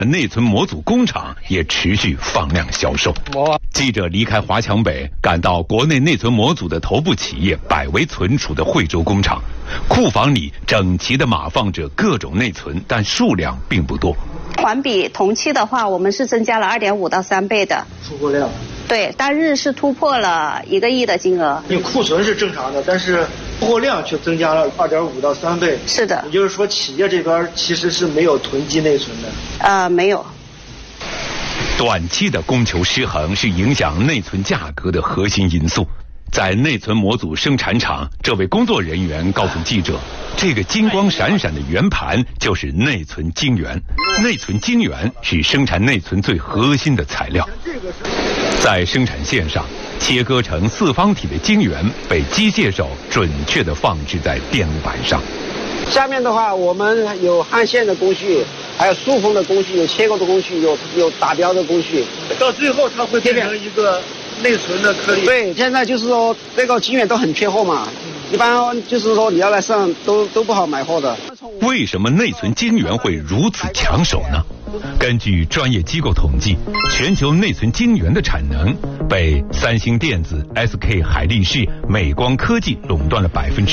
内存模组工厂也持续放量销售。记者离开华强北，赶到国内内存模组的头部企业百威存储的惠州工厂，库房里整齐地码放着各种内存，但数量并不多。 环比同期的话，我们是增加了2.5到3倍的出货量。 对，单日是突破了1个亿的金额。 因为库存是正常的，但是出货量却增加了2.5到3倍。 是的， 也就是说，企业这边其实是没有囤积内存的。 没有。 短期的供求失衡是影响内存价格的核心因素。在内存模组生产厂，这位工作人员告诉记者，这个金光闪闪的圆盘就是内存晶圆。内存晶圆是生产内存最核心的材料。在生产线上，切割成四方体的晶圆被机械手准确地放置在电路板上。 下面的话，我们有焊线的工序，还有塑封的工序，有切割的工序，有打标的工序， 到最后它会变成一个内存的颗粒。 对，现在就是说这个晶圆都很缺货嘛，一般就是说你要来上都不好买货的。 为什么内存晶圆会如此抢手呢？根据专业机构统计，全球内存晶圆的产能被三星电子、SK 海力士、美光科技垄断了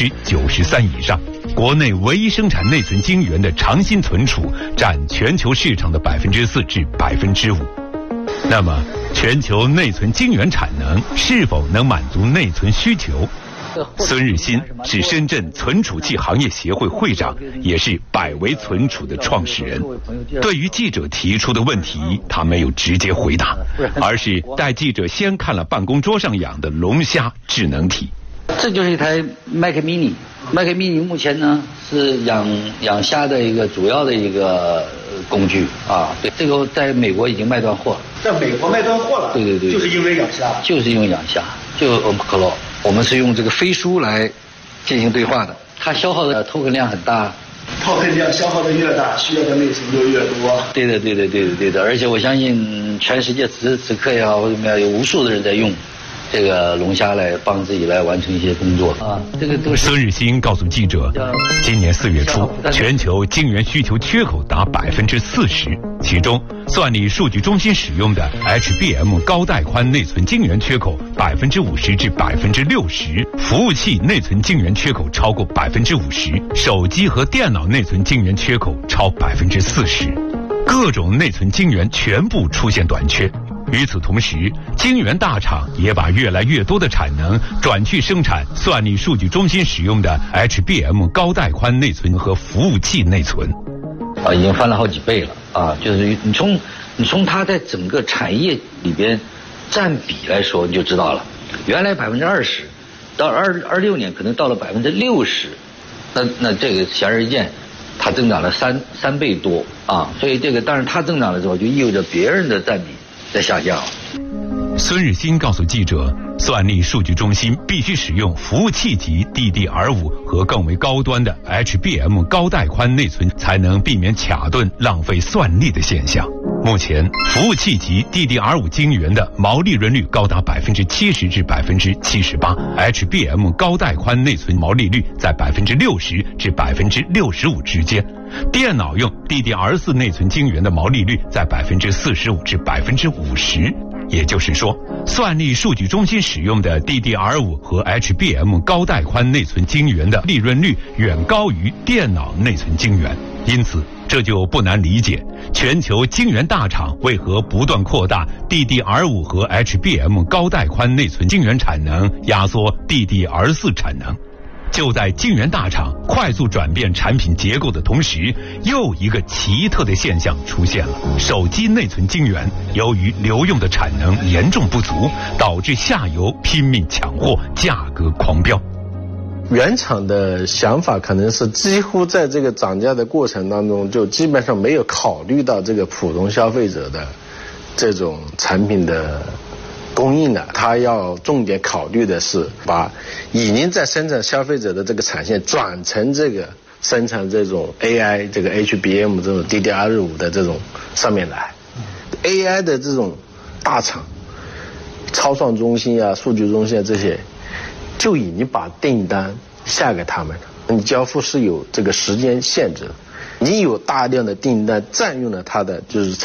93%以上。国内唯一生产内存晶圆的长鑫存储占全球市场的4%至5%。那么，全球内存晶圆产能是否能满足内存需求？孙日新是深圳存储器行业协会会长，也是百威存储的创始人。对于记者提出的问题，他没有直接回答，而是带记者先看了办公桌上养的龙虾智能体。 这就是一台 Mac Mini。Mac Mini 目前呢是养虾的一个主要的一个工具啊。对，这个在美国已经卖断货了。 在美国卖断货了。对，就是因为养虾。 就是因为养虾，就我们可乐。我们是用这个飞书来进行对话的，它消耗的 token 量很大 ，token 量消耗的越大，需要的内存就越多。 对的，而且我相信全世界此时此刻也好，或者怎么样，有无数的人在用这个龙虾来帮自己来完成一些工作啊。这个都是。 孙日新告诉记者，今年4月初，全球晶圆需求缺口达40%，其中算力数据中心使用的 HBM 高带宽内存晶圆缺口50%至60%，服务器内存晶圆缺口超过50%，手机和电脑内存晶圆缺口超40%，各种内存晶圆全部出现短缺。与此同时，晶圆大厂也把越来越多的产能转去生产算力数据中心使用的 HBM 高带宽内存和服务器内存。 已经翻了好几倍了啊！就是你从它在整个产业里边占比来说，你就知道了。原来20%，到26年可能到了60%，那这个显而易见，它增长了三倍多啊！所以这个，但是它增长了之后，就意味着别人的占比在下降。 孙日新告诉记者，算力数据中心必须使用服务器级 DDR5 和更为高端的 HBM 高带宽内存，才能避免卡顿浪费算力的现象。目前，服务器级 DDR5 晶圆的毛利润率高达70%至78%，HBM 高带宽内存毛利率在60%至65%之间。电脑用 DDR4 内存晶圆的毛利率在45%至50%。也就是说，算力数据中心使用的 DDR5 和 HBM 高带宽内存晶圆的利润率远高于电脑内存晶圆，因此这就不难理解全球晶圆大厂为何不断扩大 DDR5 和 HBM 高带宽内存晶圆产能，压缩 DDR4 产能。就在晶圆大厂快速转变产品结构的同时，又一个奇特的现象出现了：手机内存晶圆由于留用的产能严重不足，导致下游拼命抢货，价格狂飙。 原厂的想法可能是几乎在这个涨价的过程当中，就基本上没有考虑到这个普通消费者的这种产品的供应的，他要重点考虑的是把已经在生产消费者的这个产线转成这个生产这种 AI 这个 HBM 这种 DDR5 的这种上面来。AI 的这种大厂、超算中心啊、数据中心啊这些，就已经把订单下给他们了。你交付是有这个时间限制的，你有大量的订单占用了它的就是